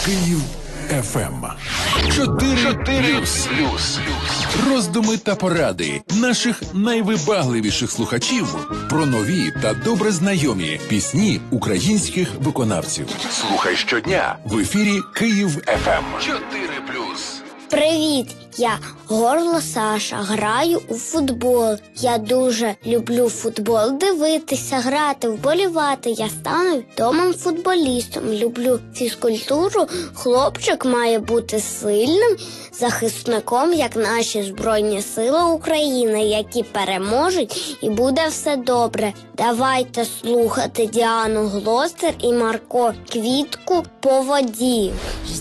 Київ ФМ. 4+. Роздуми та поради наших найвибагливіших слухачів про нові та добре знайомі пісні українських виконавців. Слухай щодня в ефірі Київ ФМ. 4+. Привіт, я Горло Саша, граю у футбол. Я дуже люблю футбол, дивитися, грати, вболівати. Я стану відомим футболістом. Люблю фізкультуру. Хлопчик має бути сильним захисником, як наші Збройні Сили України, які переможуть, і буде все добре. Давайте слухати Діану Глостер і Марко Квітку «По воді».